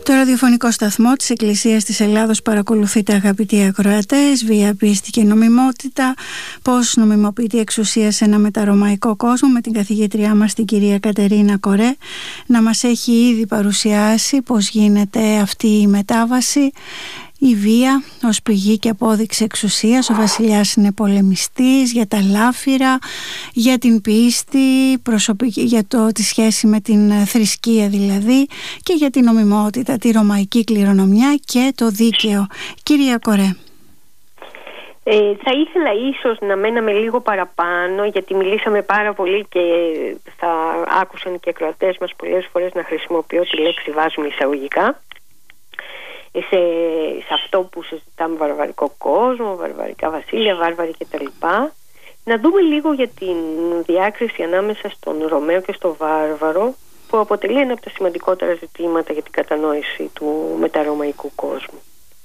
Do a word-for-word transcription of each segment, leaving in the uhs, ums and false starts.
Το ραδιοφωνικό σταθμό της Εκκλησίας της Ελλάδος παρακολουθείτε, αγαπητοί ακροατές. Βία, πίστη και νομιμότητα. Πώς νομιμοποιείται η εξουσία σε ένα μεταρωμαϊκό κόσμο, με την καθηγήτριά μας την κυρία Κατερίνα Κορέ να μας έχει ήδη παρουσιάσει πώς γίνεται αυτή η μετάβαση. Η βία ως πηγή και απόδειξη εξουσίας. Ο βασιλιάς είναι πολεμιστής για τα λάφυρα, για την πίστη, προσωπική, για το, τη σχέση με την θρησκεία δηλαδή, και για την νομιμότητα, τη ρωμαϊκή κληρονομιά και το δίκαιο. Κυρία Κορέ. Ε, θα ήθελα ίσως να μέναμε λίγο παραπάνω, γιατί μιλήσαμε πάρα πολύ και θα άκουσαν και οι ακροατές μας πολλές φορές να χρησιμοποιώ τη λέξη, βάζουμε εισαγωγικά, σε, σε αυτό που συζητάμε, βαρβαρικό κόσμο, βαρβαρικά βασίλεια, βάρβαροι κτλ. Να δούμε λίγο για την διάκριση ανάμεσα στον Ρωμαίο και στον βάρβαρο, που αποτελεί ένα από τα σημαντικότερα ζητήματα για την κατανόηση του μεταρωμαϊκού κόσμου.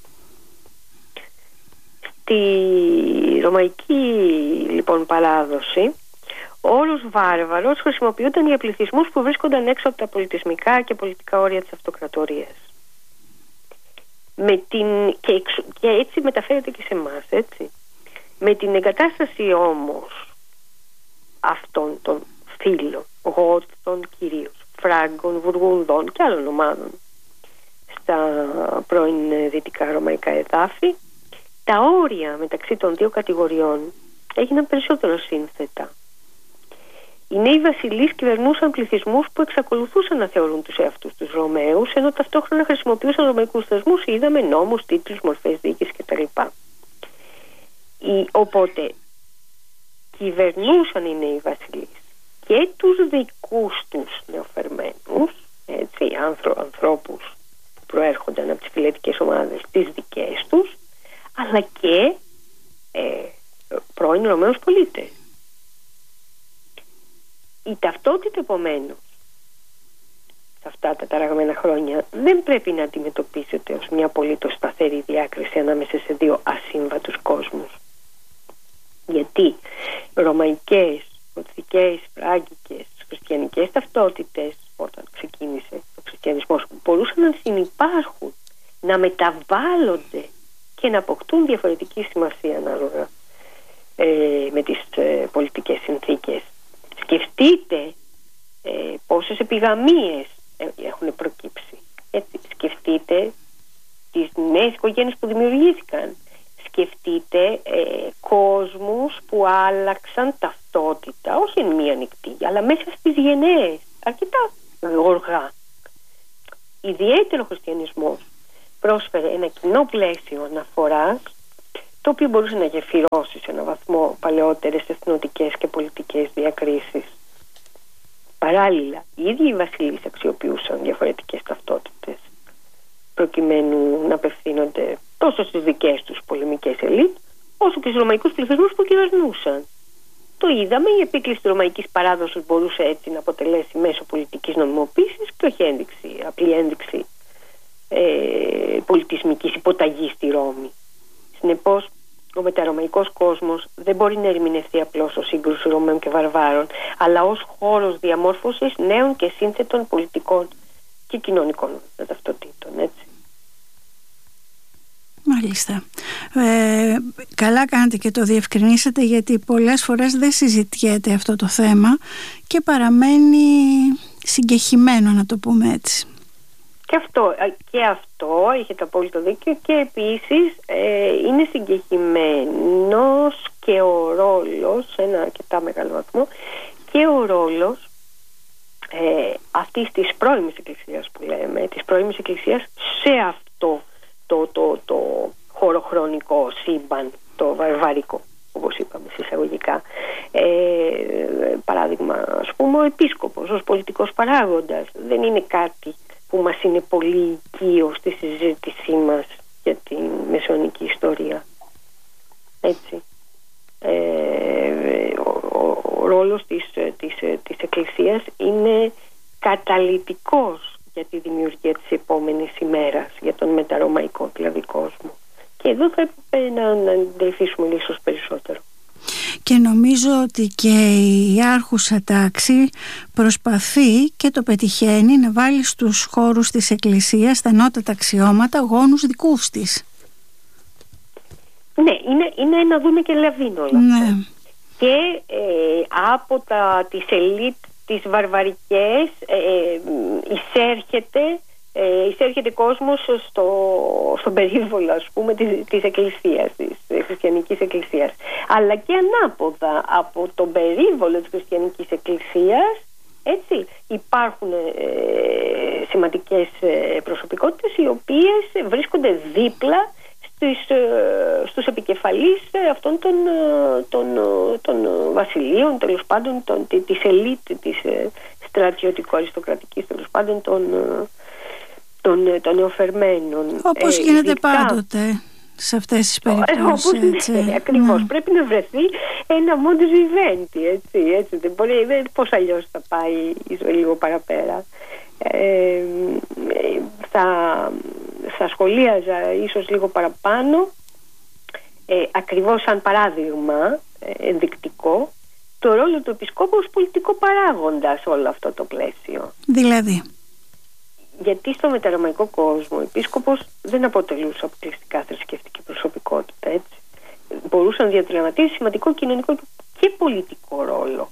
Στη ρωμαϊκή λοιπόν παράδοση, ο όρος βάρβαρος χρησιμοποιούνταν για πληθυσμούς που βρίσκονταν έξω από τα πολιτισμικά και πολιτικά όρια της αυτοκρατορίας. Με την, και, εξ, και έτσι μεταφέρεται και σε εμάς, έτσι. Με την εγκατάσταση όμως αυτών των φύλων, Γότων κυρίως, Φράγκων, Βουργουνδών και άλλων ομάδων στα πρώην δυτικά ρωμαϊκά εδάφη, τα όρια μεταξύ των δύο κατηγοριών έγιναν περισσότερο σύνθετα. Οι νέοι βασιλείς κυβερνούσαν πληθυσμούς που εξακολουθούσαν να θεωρούν τους εαυτούς τους Ρωμαίους, ενώ ταυτόχρονα χρησιμοποιούσαν ρωμαϊκούς θεσμούς, είδαμε, νόμους, τίτλους, μορφές δίκης κτλ. Οπότε κυβερνούσαν οι νέοι βασιλείς και τους δικούς τους νεοφερμένους, έτσι, άνθρω, ανθρώπους που προέρχονταν από τις φυλετικές ομάδες, τις δικές τους, αλλά και ε, πρώην Ρωμαίους πολίτες. Η ταυτότητα επομένως σε αυτά τα ταραγμένα χρόνια δεν πρέπει να αντιμετωπίζεται ως μια απολύτως σταθερή διάκριση ανάμεσα σε δύο ασύμβατους κόσμους. Γιατί ρωμαϊκές, γοτθικές, φράγκικες, χριστιανικές ταυτότητες, όταν ξεκίνησε ο χριστιανισμός, μπορούσαν να συνυπάρχουν, να μεταβάλλονται και να αποκτούν διαφορετική σημασία ανάλογα ε, με τις ε, πολιτικές συνθήκες. Σκεφτείτε ε, πόσες επιγαμίες ε, έχουν προκύψει. Έτσι, σκεφτείτε τις νέες οικογένειες που δημιουργήθηκαν. Σκεφτείτε ε, κόσμους που άλλαξαν ταυτότητα, όχι εν μία νυχτή, αλλά μέσα στις γενναίες, αρκετά γοργά. Ιδιαίτερο χριστιανισμός πρόσφερε ένα κοινό πλαίσιο αναφοράς, το οποίο μπορούσε να γεφυρώσει σε έναν βαθμό παλαιότερες εθνοτικές και πολιτικές διακρίσεις. Παράλληλα, οι ίδιοι οι βασιλείς αξιοποιούσαν διαφορετικές ταυτότητες, προκειμένου να απευθύνονται τόσο στις δικές τους πολεμικές ελίτ, όσο και στους ρωμαϊκούς πληθυσμούς που κυβερνούσαν. Το είδαμε, η επίκληση της ρωμαϊκής παράδοσης μπορούσε έτσι να αποτελέσει μέσο πολιτικής νομιμοποίησης και όχι ένδειξη, απλή ένδειξη ε, πολιτισμικής υποταγής στη Ρώμη. Συνεπώς, ο μεταρωμαϊκός κόσμος δεν μπορεί να ερμηνευτεί απλώς ως σύγκρουση Ρωμαίων και Βαρβάρων, αλλά ως χώρος διαμόρφωσης νέων και σύνθετων πολιτικών και κοινωνικών ταυτοτήτων, έτσι. Μάλιστα. Ε, καλά κάνετε και το διευκρινίσατε, γιατί πολλές φορές δεν συζητιέται αυτό το θέμα και παραμένει συγκεχημένο, να το πούμε έτσι. Και αυτό, και αυτό έχετε απόλυτο δίκιο, και επίσης ε, είναι συγκεκριμένος και ο ρόλος, σε ένα αρκετά μεγάλο βαθμό, και ο ρόλος ε, αυτής της πρώιμης εκκλησίας που λέμε, της πρώιμης εκκλησίας σε αυτό το, το, το χωροχρονικό σύμπαν, το βαρβαρικό, όπως είπαμε συσταγωγικά. Ε, παράδειγμα, ας πούμε, ο επίσκοπος ως πολιτικός παράγοντας δεν είναι κάτι που μας είναι πολύ οικείο στη συζήτησή μας για τη μεσαιωνική ιστορία. Έτσι. Ε, ο, ο, ο ρόλος της, της, της Εκκλησίας είναι καταλυτικός για τη δημιουργία της επόμενης ημέρας, για τον μεταρωμαϊκό δηλαδή κόσμο. Και εδώ θα έπρεπε να, να εντρυφήσουμε ίσως περισσότερο. Και νομίζω ότι και η άρχουσα τάξη προσπαθεί και το πετυχαίνει να βάλει στους χώρους της Εκκλησίας, στα ανώτατα αξιώματα, γόνους δικούς της. Ναι, είναι, είναι ένα δούμε και λαβίνο όλα ναι. αυτά. Και ε, από τα, τις ελίτ, τις βαρβαρικές ε, εισέρχεται, ε, εισέρχεται κόσμος στο, στον περίβολο, ας πούμε, της, της Εκκλησίας, της Χριστιανικής Εκκλησίας. Αλλά και ανάποδα, από τον περίβολο της Χριστιανικής Εκκλησίας, έτσι, υπάρχουν ε, σημαντικές ε, προσωπικότητες οι οποίες βρίσκονται δίπλα Στις, στους επικεφαλείς αυτών των, των, των βασιλείων, τέλος πάντων των, της ελίτ, της στρατιωτικο-αριστοκρατικής, τέλος πάντων των, των, των νεοφερμένων. Όπως ε, γίνεται ειδικά, πάντοτε σε αυτές τις περιπτώσεις. Ε, έτσι, ναι, ακριβώς. Ναι. Πρέπει να βρεθεί ένα modus vivendi, έτσι, έτσι. Δεν μπορεί, δεν, πώς αλλιώς θα πάει η ζωή λίγο παραπέρα. Ε, θα, θα σχολίαζα ίσως λίγο παραπάνω ε, ακριβώς σαν παράδειγμα ε, ενδεικτικό το ρόλο του επισκόπου ως πολιτικό παράγοντα σε όλο αυτό το πλαίσιο. Δηλαδή? Γιατί στο μεταρωμαϊκό κόσμο ο επίσκοπος δεν αποτελούσε αποκλειστικά θρησκευτική προσωπικότητα, έτσι. Μπορούσε να διαδραματίσει σημαντικό κοινωνικό και πολιτικό ρόλο.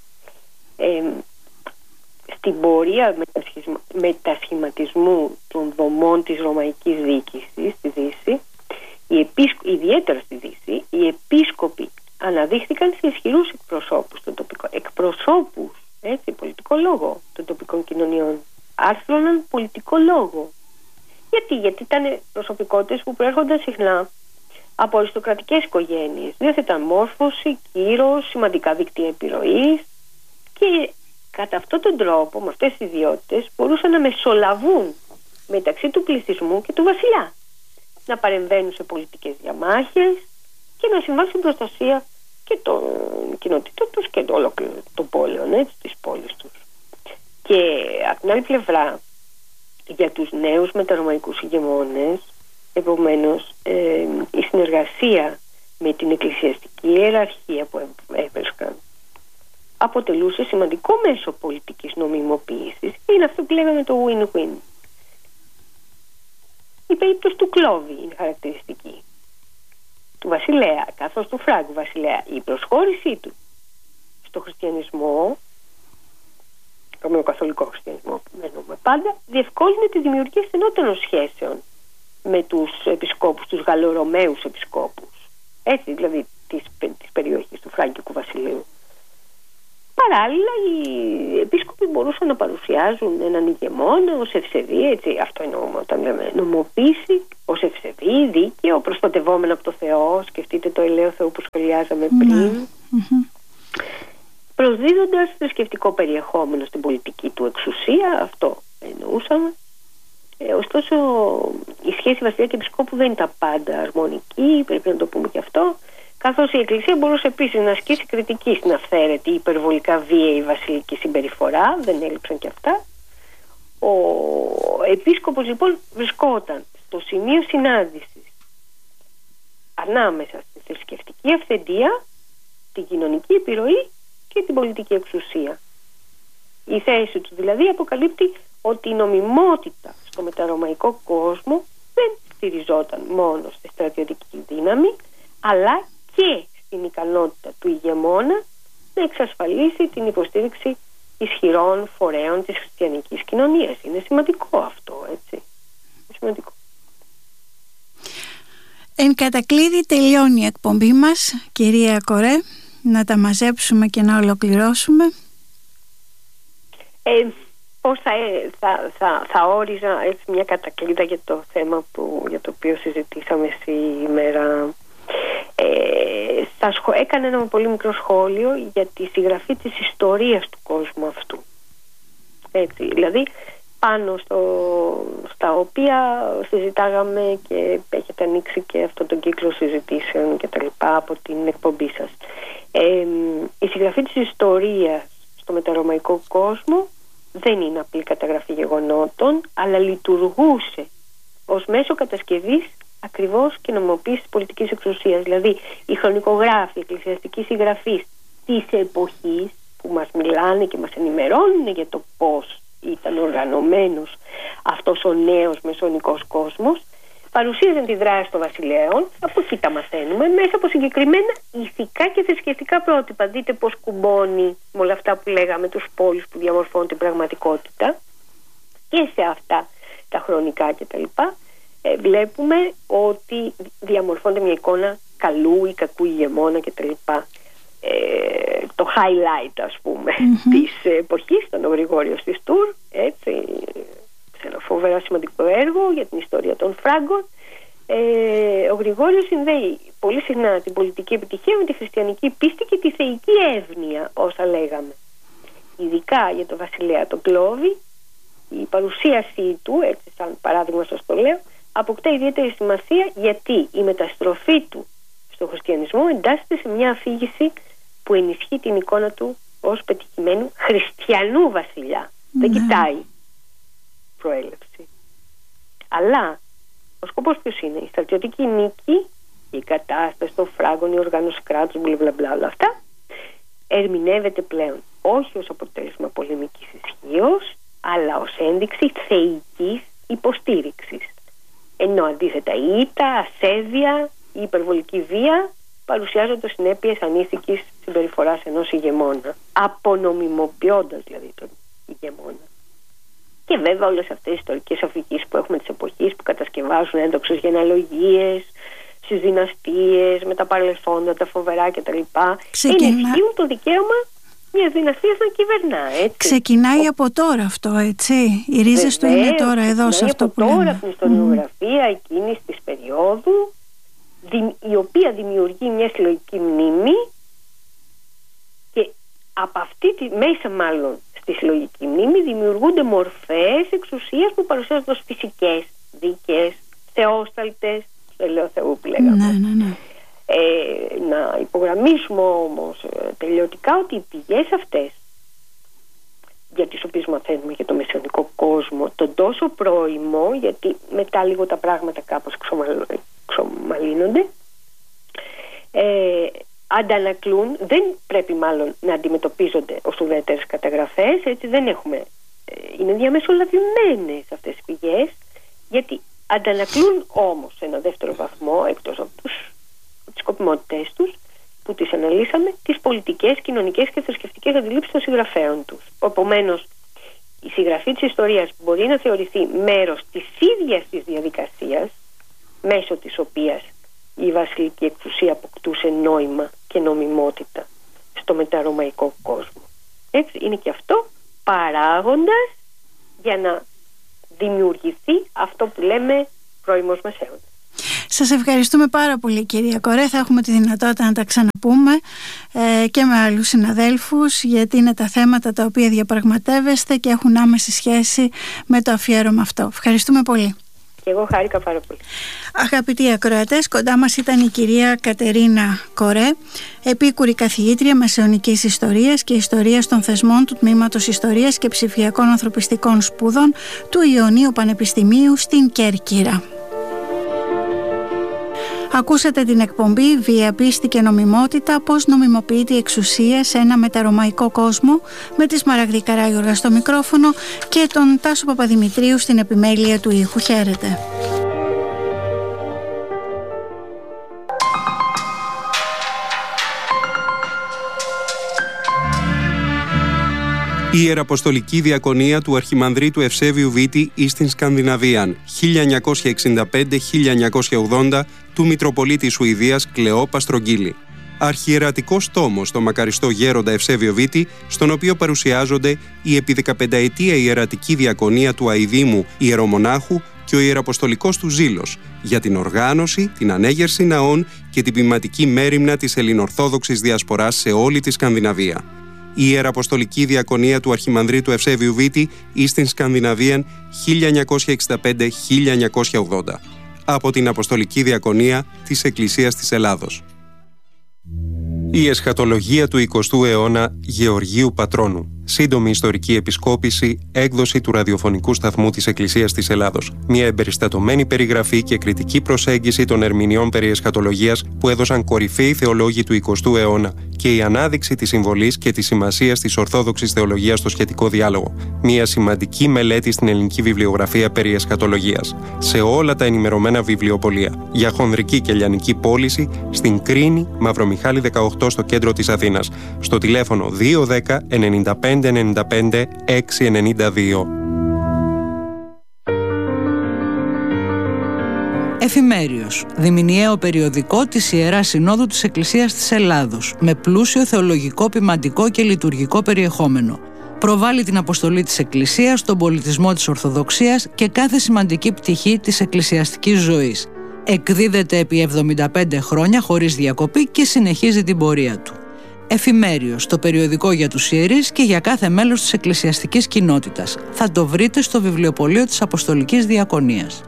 Ε, Στην πορεία μετασχηματισμού των δομών της ρωμαϊκής διοίκησης στη Δύση, οι επίσκο... ιδιαίτερα στη Δύση, οι επίσκοποι αναδείχθηκαν σε ισχυρούς εκπροσώπους των τοπικών, εκπροσώπους, έτσι, πολιτικό λόγο των τοπικών κοινωνιών. Άρθρωναν πολιτικό λόγο. Γιατί, γιατί ήταν προσωπικότητες που προέρχονταν συχνά από αριστοκρατικές οικογένειες. Διέθεταν μόρφωση, κύρος, σημαντικά δίκτυα επιρροής και κατά αυτόν τον τρόπο, με αυτές τις ιδιότητες, μπορούσαν να μεσολαβούν μεταξύ του πληθυσμού και του βασιλιά. Να παρεμβαίνουν σε πολιτικές διαμάχες και να συμβάλλουν στην προστασία και των κοινοτήτων τους και όλο των πόλεων, έτσι, της πόλης τους. Και από την άλλη πλευρά, για τους νέους μεταρωμαϊκούς ηγεμόνες, επομένως, ε, η συνεργασία με την εκκλησιαστική ιεραρχία που έβρισκαν αποτελούσε σημαντικό μέσο πολιτικής νομιμοποίησης. Είναι αυτό που λέγαμε το win-win. Η περίπτωση του Κλώβη είναι χαρακτηριστική. Του βασιλέα, καθώς του Φράγκου βασιλέα, η προσχώρησή του στο χριστιανισμό, το καθολικό χριστιανισμό που μένουμε πάντα, διευκόλυνε τη δημιουργία στενότερων σχέσεων με τους επισκόπους, τους Γαλλορωμαίους επισκόπους. Έτσι, δηλαδή της, της περιοχής του Φράγκικου βασιλείου. Παράλληλα, οι επίσκοποι μπορούσαν να παρουσιάζουν έναν ηγεμόνα ως ευσεβή, έτσι, αυτό εννοούμε όταν λέμε νομοποίηση, ως ευσεβή, δίκαιο, προστατευόμενο από το Θεό. Σκεφτείτε το ελαίο Θεό που σχολιάζαμε πριν. Mm-hmm. Προσδίδοντας θρησκευτικό περιεχόμενο στην πολιτική του εξουσία, αυτό εννοούσαμε. Ε, ωστόσο, η σχέση βασιλιά και επισκόπου δεν ήταν πάντα αρμονική, πρέπει να το πούμε και αυτό. Καθώς η Εκκλησία μπορούσε επίσης να ασκήσει κριτική στην αυθαίρετη, υπερβολικά βίαιη βασιλική συμπεριφορά, δεν έλειψαν και αυτά. Ο επίσκοπος λοιπόν βρισκόταν στο σημείο συνάντησης ανάμεσα στη θρησκευτική αυθεντία, την κοινωνική επιρροή και την πολιτική εξουσία. Η θέση του δηλαδή αποκαλύπτει ότι η νομιμότητα στο μεταρωμαϊκό κόσμο δεν στηριζόταν μόνο στη στρατιωτική δύναμη, αλλά και στην ικανότητα του ηγεμόνα να εξασφαλίσει την υποστήριξη ισχυρών φορέων της χριστιανικής κοινωνίας. Είναι σημαντικό αυτό, έτσι. Είναι σημαντικό. Εν κατακλείδη τελειώνει η εκπομπή μας, κυρία Κορέ, να τα μαζέψουμε και να ολοκληρώσουμε. Ε, πώς θα, θα, θα, θα όριζα έτσι μια κατακλείδα για το θέμα που, για το οποίο συζητήσαμε σήμερα. Ε, θα σχο... Έκανε ένα πολύ μικρό σχόλιο για τη συγγραφή της ιστορίας του κόσμου αυτού. Έτσι, δηλαδή πάνω στο, στα οποία συζητάγαμε και έχετε ανοίξει και αυτόν τον κύκλο συζητήσεων και τα λοιπά από την εκπομπή σας. Ε, η συγγραφή της ιστορίας στο μεταρωμαϊκό κόσμο δεν είναι απλή καταγραφή γεγονότων, αλλά λειτουργούσε ως μέσο κατασκευής ακριβώς και νομιμοποίηση της πολιτικής εξουσίας. Δηλαδή οι χρονικογράφοι, οι εκκλησιαστικοί συγγραφείς της εποχής που μας μιλάνε και μας ενημερώνουν για το πώς ήταν οργανωμένος αυτός ο νέος μεσαιωνικός κόσμος, παρουσίαζαν τη δράση των βασιλέων, από εκεί τα μαθαίνουμε, μέσα από συγκεκριμένα ηθικά και θρησκευτικά πρότυπα. Δείτε πώς κουμπώνει με όλα αυτά που λέγαμε, τους πόλους που διαμορφώνουν την πραγματικότητα, και σε αυτά τα χρονικά κτλ. Ε, βλέπουμε ότι διαμορφώνεται μια εικόνα καλού ή κακού ηγεμόνα κτλ. Ε, το highlight, ας πούμε, mm-hmm. της εποχής, τον ο Γρηγόριος της Τουρ, έτσι, σε ένα φοβερά σημαντικό έργο για την ιστορία των Φράγκων. Ε, ο Γρηγόριος συνδέει πολύ συχνά την πολιτική επιτυχία με τη χριστιανική πίστη και τη θεϊκή εύνοια, όσα λέγαμε. Ειδικά για τον βασιλέα τον Κλώβη, η παρουσίασή του, έτσι σαν παράδειγμα σας το λέω, αποκτά ιδιαίτερη σημασία, γιατί η μεταστροφή του στο χριστιανισμό εντάσσεται σε μια αφήγηση που ενισχύει την εικόνα του ως πετυχημένου χριστιανού βασιλιά. Ναι. Δεν κοιτάει προέλευση. Αλλά ο σκοπός ποιος είναι? Η στρατιωτική νίκη, η κατάσταση των Φράγκων, η οργάνωση κράτους, μπλα όλα αυτά, ερμηνεύεται πλέον όχι ως αποτέλεσμα πολεμικής ισχύος, αλλά ως ένδειξη θεϊκής υποστήριξης. Ενώ αντίθετα η ήττα, ασέβεια, η υπερβολική βία παρουσιάζονται συνέπειες ανήθικης συμπεριφοράς ενός ηγεμόνα, απονομιμοποιώντας δηλαδή τον ηγεμόνα. Και βέβαια όλες αυτές οι ιστορικές αφηγήσεις που έχουμε της εποχής, που κατασκευάζουν έντοξες γενεαλογίες στις δυναστείες, με τα παρελθόντα, τα φοβερά κτλ. Ενισχύουν το δικαίωμα μιας δυναστείας να κυβερνά, έτσι. Ξεκινάει από τώρα αυτό, έτσι. Οι ρίζες του είναι τώρα εδώ, σε αυτό που λέμε. Τώρα από την ιστοριογραφία mm. εκείνης της περίοδου, η οποία δημιουργεί μια συλλογική μνήμη, και από αυτή τη, μέσα μάλλον στη συλλογική μνήμη δημιουργούνται μορφές εξουσίας που παρουσιάζονται ως φυσικές, δίκαιες, θεόσταλτες, στο ελαιό Θεού που λέγαμε. Ναι, ναι, ναι. Ε, να υπογραμμίσουμε όμως ε, τελειωτικά ότι οι πηγές αυτές, για τις οποίες μαθαίνουμε για το μεσαιωνικό κόσμο, τον τόσο πρώιμο, γιατί μετά λίγο τα πράγματα κάπως ξομαλύνονται, ε, αντανακλούν, δεν πρέπει μάλλον να αντιμετωπίζονται ως ουδέτερες καταγραφές, έτσι δεν έχουμε, ε, είναι διαμεσολαβημένες αυτές οι πηγές, γιατί αντανακλούν όμως σε ένα δεύτερο βαθμό, εκτός από τους, τις σκοπιμότητές τους, που τις αναλύσαμε, τις πολιτικές, κοινωνικές και θρησκευτικές αντιλήψεις των συγγραφέων τους. Επομένως, η συγγραφή της ιστορίας μπορεί να θεωρηθεί μέρος της ίδιας της διαδικασίας, μέσω της οποίας η βασιλική εξουσία αποκτούσε νόημα και νομιμότητα στο μεταρωμαϊκό κόσμο. Έτσι, είναι και αυτό παράγοντας για να δημιουργηθεί αυτό που λέμε πρώιμος μεσαίων. Σας ευχαριστούμε πάρα πολύ, κυρία Κορέ. Θα έχουμε τη δυνατότητα να τα ξαναπούμε ε, και με άλλους συναδέλφους, γιατί είναι τα θέματα τα οποία διαπραγματεύεστε και έχουν άμεση σχέση με το αφιέρωμα αυτό. Ευχαριστούμε πολύ. Και εγώ χάρηκα πάρα πολύ. Αγαπητοί ακροατές, κοντά μας ήταν η κυρία Κατερίνα Κορέ, επίκουρη καθηγήτρια Μεσαιωνικής Ιστορίας και Ιστορίας των Θεσμών του Τμήματος Ιστορίας και Ψηφιακών Ανθρωπιστικών Σπουδών του Ιωνίου Πανεπιστημίου στην Κέρκυρα. Ακούσατε την εκπομπή «Βία, πίστη και νομιμότητα. Πώς νομιμοποιείται η εξουσία σε ένα μεταρωμαϊκό κόσμο» με τη Σμαραγδή Καράγιοργα στο μικρόφωνο και τον Τάσο Παπαδημητρίου στην επιμέλεια του ήχου. Χαίρετε. Η Ιεραποστολική Διακονία του Αρχιμανδρίτου Ευσέβιου Βίτη εις την Σκανδιναβίαν χίλια εννιακόσια εξήντα πέντε με χίλια εννιακόσια ογδόντα του Μητροπολίτη Σουηδίας Κλεό Παστρογγύλη. Αρχιερατικός τόμος στο μακαριστό γέροντα Ευσέβιο Βίτη, στον οποίο παρουσιάζονται η επί δεκαπενταετία ιερατική διακονία του Αηδήμου Ιερομονάχου και ο ιεραποστολικός του ζήλος για την οργάνωση, την ανέγερση ναών και την ποιηματική μέριμνα της ελληνορθόδοξης διασποράς σε όλη τη Σκανδιναβία. Η Ιεραποστολική Διακονία του Αρχιμανδρίτου Ευσέβιου Βίτη εις την Σκανδιναβίαν χίλια εννιακόσια εξήντα πέντε με χίλια εννιακόσια ογδόντα από την Αποστολική Διακονία της Εκκλησίας της Ελλάδος. Η εσχατολογία του εικοστού αιώνα Γεωργίου Πατρώνου. σύντομη ιστορική επισκόπηση, έκδοση του ραδιοφωνικού σταθμού της Εκκλησίας της Ελλάδος. Μια εμπεριστατωμένη περιγραφή και κριτική προσέγγιση των ερμηνειών περί εσχατολογίας που έδωσαν κορυφαίοι θεολόγοι του εικοστού αιώνα και η ανάδειξη της συμβολής και της σημασίας της ορθόδοξης θεολογίας στο σχετικό διάλογο. Μια σημαντική μελέτη στην ελληνική βιβλιογραφία περί εσχατολογίας. Σε όλα τα ενημερωμένα βιβλιοπωλεία. Για χονδρική και λιανική πώληση στην Κρίνη, Μαυρομιχάλη δεκαοκτώ στο κέντρο της Αθήνας. Στο τηλέφωνο δύο δέκα ενενήντα πέντε ενενήντα πέντε έξι ενενήντα δύο. Εφημέριος, διμηνιαίο περιοδικό της Ιεράς Συνόδου της Εκκλησίας της Ελλάδος, με πλούσιο θεολογικό, ποιμαντικό και λειτουργικό περιεχόμενο. Προβάλλει την αποστολή της Εκκλησίας στον πολιτισμό της Ορθοδοξίας και κάθε σημαντική πτυχή της εκκλησιαστικής ζωής. Εκδίδεται επί εβδομήντα πέντε χρόνια χωρίς διακοπή και συνεχίζει την πορεία του. Εφημέριος, το περιοδικό για τους ιερείς και για κάθε μέλος της εκκλησιαστικής κοινότητας. Θα το βρείτε στο βιβλιοπωλείο της Αποστολικής Διακονίας.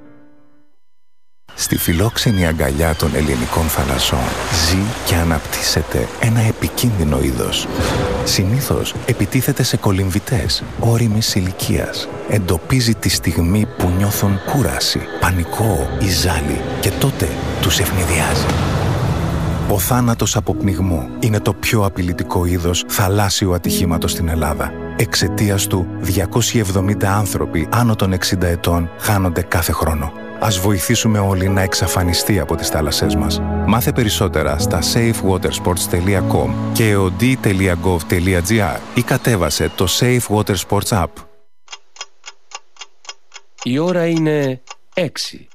Στη φιλόξενη αγκαλιά των ελληνικών θαλασσών ζει και αναπτύσσεται ένα επικίνδυνο είδος. Συνήθως επιτίθεται σε κολυμβητές ώριμης ηλικίας. Εντοπίζει τη στιγμή που νιώθουν κούραση, πανικό ή ζάλι και τότε τους ευνηδιάζει. Ο θάνατος από πνιγμό είναι το πιο απειλητικό είδος θαλάσσιου ατυχήματος στην Ελλάδα. Εξαιτίας του, διακόσιοι εβδομήντα άνθρωποι άνω των εξήντα ετών χάνονται κάθε χρόνο. Ας βοηθήσουμε όλοι να εξαφανιστεί από τις θάλασσές μας. Μάθε περισσότερα στα safe water sports τελεία com και εοντί τελεία gov τελεία gr ή κατέβασε το Safe Water Sports App. Η ώρα είναι έξι.